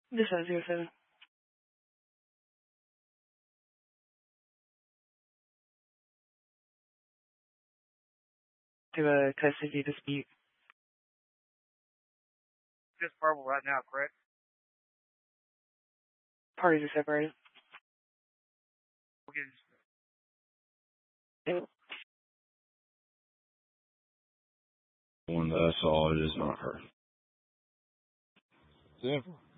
This is 07. To a custody dispute. Just verbal right now, correct? Parties are separated. Okay. One that I saw, it is not her. Denver.